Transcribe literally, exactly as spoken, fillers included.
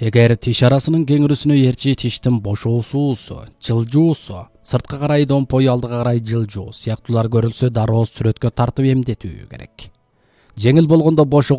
Эгер тиш арасынын кеңирүүсүнө ээрчи тиштин бошоосуусу, жылжуусу, сырткы карай домпой алдыга карай жылжуу сыяктуулар көрүлсө дароо сүрөткө тартып эмдетүү керек. Жеңил болгондо бошого